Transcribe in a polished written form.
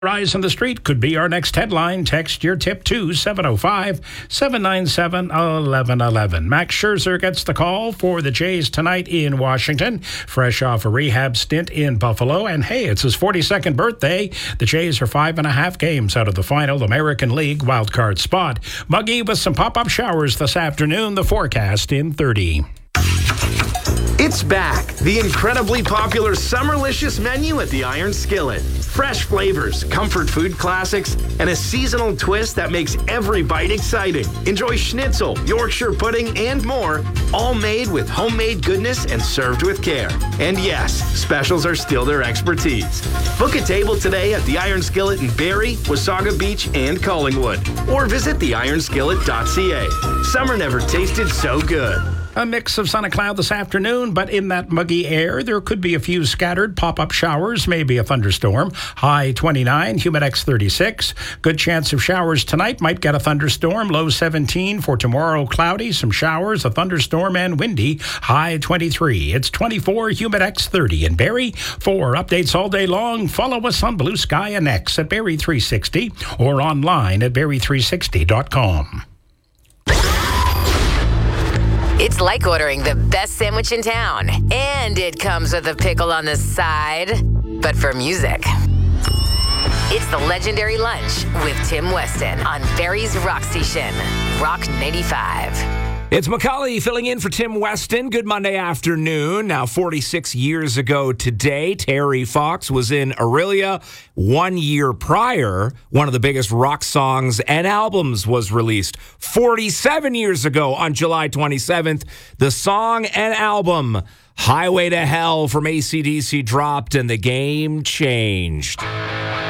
Rise on the street could be our next headline. Text your tip to 705-797-1111. Max Scherzer gets the call for the Jays tonight in Washington, fresh off a rehab stint in Buffalo. And hey, it's his 42nd birthday. The Jays are 5.5 games out of the final American League wildcard spot. Muggy with some pop-up showers this afternoon. The forecast in 30. It's back. The incredibly popular Summerlicious menu at the Iron Skillet. Fresh flavors, comfort food classics, and a seasonal twist that makes every bite exciting. Enjoy schnitzel, Yorkshire pudding, and more, all made with homemade goodness and served with care. And yes, specials are still their expertise. Book a table today at the Iron Skillet in Barrie, Wasaga Beach, and Collingwood. Or visit theironskillet.ca. Summer never tasted so good. A mix of sun and cloud this afternoon, but in that muggy air, there could be a few scattered pop-up showers, maybe a thunderstorm. High 29, Humidex 36. Good chance of showers tonight, might get a thunderstorm. Low 17 for tomorrow, cloudy, some showers, a thunderstorm, and windy. High 23. It's 24, Humidex 30 in Barrie. For updates all day long, follow us on Blue Sky and X at Barrie 360 or online at barrie360.com. It's like ordering the best sandwich in town, and it comes with a pickle on the side, but for music. It's the Legendary Lunch with Tim Weston on Barrie's Rock Station, Rock 95. It's Macaulay filling in for Tim Weston. Good Monday afternoon. Now, 46 years ago today, Terry Fox was in Aurelia. 1 year prior, one of the biggest rock songs and albums was released. 47 years ago, on July 27th, the song and album Highway to Hell from AC/DC dropped, and the game changed.